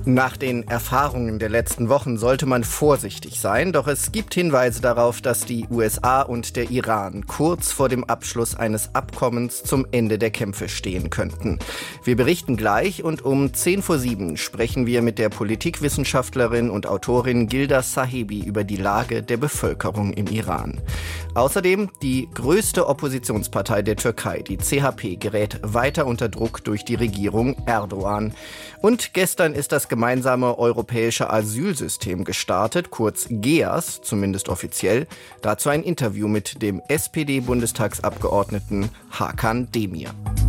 Nach den Erfahrungen der letzten Wochen sollte man vorsichtig sein, doch es gibt Hinweise darauf, dass die USA und der Iran kurz vor dem Abschluss eines Abkommens zum Ende der Kämpfe stehen könnten. Wir berichten gleich und um 6:10 sprechen wir mit der Politikwissenschaftlerin und Autorin Gilda Sahibi über die Lage der Bevölkerung im Iran. Außerdem die größte Oppositionspartei der Türkei, die CHP, gerät weiter unter Druck durch die Regierung Erdogan. Und gestern ist das gemeinsame europäische Asylsystem gestartet, kurz GEAS, zumindest offiziell. Dazu ein Interview mit dem SPD-Bundestagsabgeordneten Hakan Demir.